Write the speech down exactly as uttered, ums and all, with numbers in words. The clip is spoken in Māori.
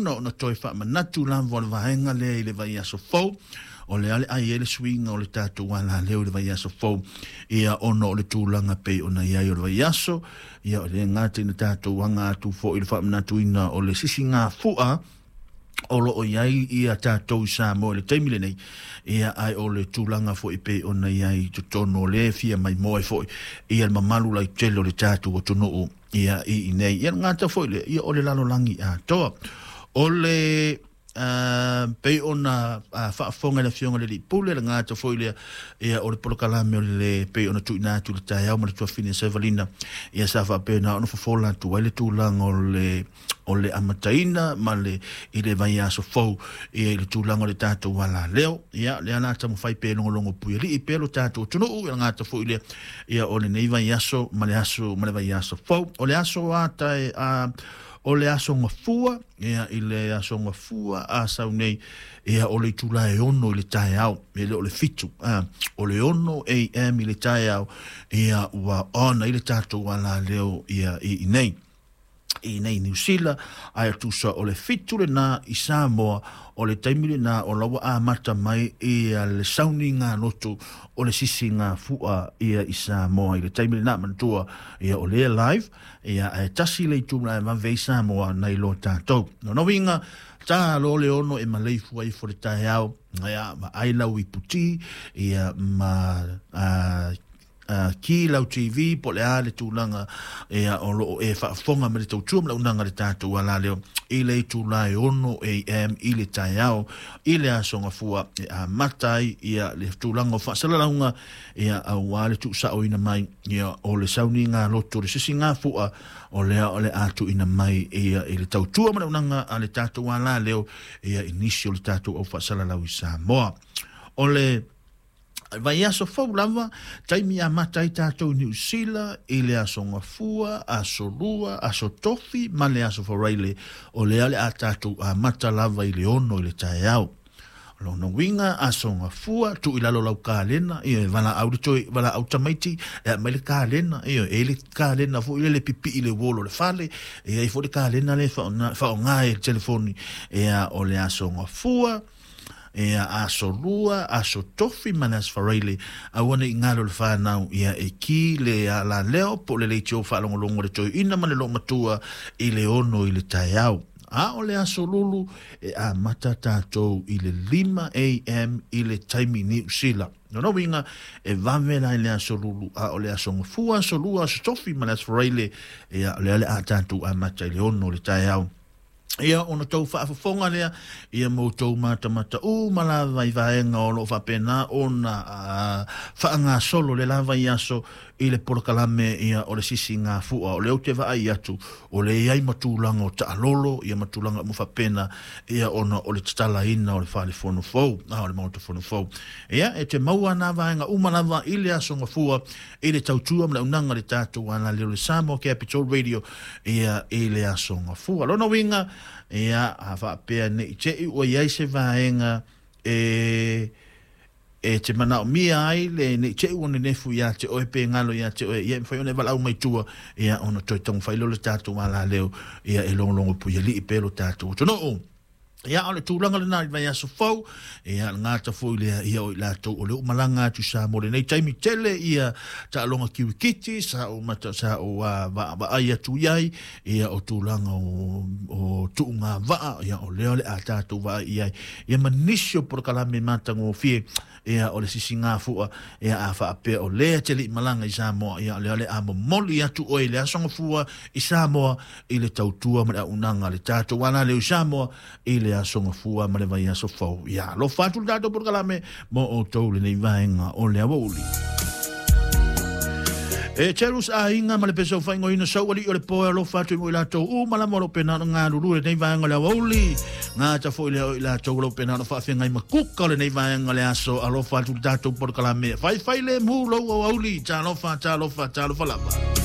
na na toi fa manatu la vol vaenga le le vai aso fo o le ale ai ele swing o le tatu wala le o le vai aso fo ia ono le tulanga pe ona ia o le vai aso ia le ngati na tatu wanga tu fo il fa manatu ina o le sisinga fua o lo o iai ia tātou sa mo le taimile nei ia ai o le tūlanga fo i pe o na iai tutono le fia mai moe fo ia le mamalu lai telo le tātou o tono o ia i nei ia ngata fo le ia o le lalo langi a toa o le uh, pe o na uh, whaafonga le fionga le li pule le ngata fo le ia o le polokalame o le pe o na tuina tu le tai au ma le tua fine sevalina ia sa wha pe na ono fofola tu wai le tūlanga o le o le amataina ma le i le vai aso fau i le tūlanga le tātou wala leo ia le anata mo fai pe longo pui li i pe lo tātou tunu u ia ngata fo i le ia o le nei vai aso ma le aso ma le vai aso fau o le aso ata e a o le aso ngafua ia i le aso ngafua a sau nei ia o le tula e ono i le tae au i le o le fitu uh, o le ono a m i le tae au ia ua ona i le tātou wala leo ia i, i nei i nei New Zealand ai tu so o le fitu le na i Samoa o le taimile na o lawa a mata mai i le sauninga lotu o le sisinga fua ia i Samoa i le taimile na mantua ia o le live ia e tasi le tu na ma ve Samoa nei lo tatou no no winga ta lo le ono e malei fua i fo le tae au ia ma ai lau i puti ia ma uh, Uh, ki lau T V po le a le tūlanga e a o lo e whaafonga me le tautua me le unanga le tātou ala leo i le tūla e ono a m i le tai au i le asonga fua e a matai i a le tūlanga o whaasalaunga e a au a le tūsa o ina mai i a o le sauni ngā loto le sisi ngā fua o le a o le atu ina mai i a i le tautua me le unanga a le tātou ala leo i a inisi o le tātou au whaasalalau i Samoa o le vai aso fau lava taimi a matai tātou New Zealand i le aso ngafua, aso lua, aso tofi, ma le aso whareile o le ale a tātou a mata lava i le ono i le tae au. Lono winga aso ngafua, tu ilalo lau kālena, i e wana auditoi, wana autamaiti, e mai le kālena, i e le kālena, fu i le pipi i le wolo le fale, e e fu le kālena le whao ngai le telefoni, e a o le aso ngafua, e a aso lua, aso tofi manas whareile, a wana i ngalo le whanau ia e ki le a la leo, po le leitio whalongolongo le toi ina ma le lo matua i le ono i le tai au. A o le aso lulu e a mata tātou i le lima a m i le taimi New Zealand. No no winga e vamela i le aso lulu a o le aso ngafua, aso lua, aso tofi manas whareile, e a le ale a tātou a mata i le ono i le tai au. Ia ona tau whaafafonga lea, ia mō tau mata mata u mala vai vaenga o lo whapena ona whaanga solo le lava i aso i le porokalame ia o le sisi ngā fua o le au te vai atu o le iai matulanga o taalolo ia matulanga mu whapena ia ona o le tatala ina o le whale whono fau a o le mauta whono fau ia e te maua nā vaenga umalava i le aso ngā fua i le tautua mla unanga le tātou ana leo le Samoa Capital Radio ia i le aso ngā fua lona winga ia a whapea ne i te i o iai se vaenga e e te mana o mia ai le ne te u ne nefu ia te oe pe ngalo ia te oe ia mwhai one walau mai tua ia ono toi tong whailo le tātou ala leo ia e longolongo pu ia li i pelo tātou tono o ia ole tūlanga le nāi vai aso fau ia ngāta fau lea ia o i lātou o leo malanga tu sa mo le nei taimi tele ia ta alonga kiwikiti sa o mata sa o wa wa aia tu iai ia o tūlanga o, o tuunga waa ia o leo le a tātou wa iai ia manisio por kalame mātango fie ia o le sisi ngā fua ia a whaapea o lea tele i malanga i Samoa ia leo le amo moli atu oe le asonga fua i Samoa i le tautua ma le unanga le tātou wana leo Samoa i le asonga fua ma le vai aso fau ia lo fatu le tātou por kalame mo o tau le nei vaenga o le awoli e cherus a inga ma le peso whaingo ina sau ali o le poe lo fatu mo i lato u ma la moro pena ngā ruru le nei vaenga le awoli ngā ta fo i le o i lato lo pena no whawhi ngai makuka le nei vaenga le aso a lo fatu le tātou por kalame whai whai le mu lo o awoli ta lo fa ta lo fa ta lo fa lapa